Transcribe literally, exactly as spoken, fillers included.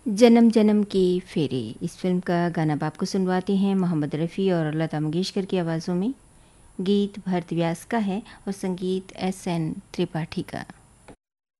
जन्म जन्म की फेरे इस फिल्म का गाना अब आपको सुनवाते हैं मोहम्मद रफ़ी और लता मंगेशकर की आवाज़ों में। गीत भरत व्यास का है और संगीत एस एन त्रिपाठी का।